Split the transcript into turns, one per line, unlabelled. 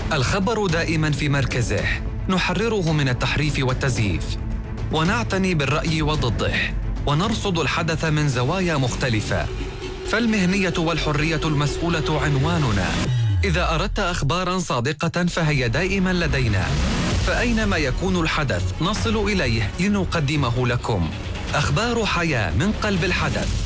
الخبر دائما في مركزه، نحرره من التحريف والتزييف، ونعتني بالرأي وضده، ونرصد الحدث من زوايا مختلفة. فالمهنية والحرية المسؤولة عنواننا. إذا أردت أخباراً صادقة فهي دائماً لدينا، فأينما يكون الحدث نصل إليه لنقدمه لكم. أخبار حياة من قلب الحدث.